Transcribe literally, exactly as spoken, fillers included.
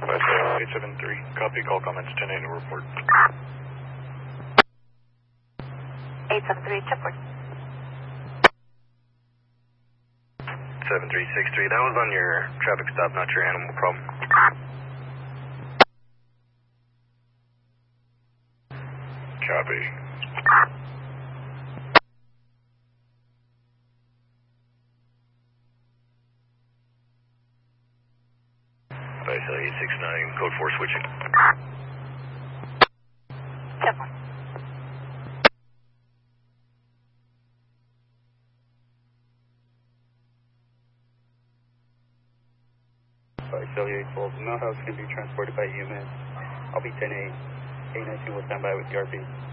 eight seven three, copy, call comments, ten eight, report. eight seven three, report. seven three six three, that was on your traffic stop, not your animal problem. Copy. Vice eight six nine, code four switching. ten one. By Cellular eight twelve, Millhouse can be transported by E M S. I'll be ten eight. eight nineteen will stand by with the R P.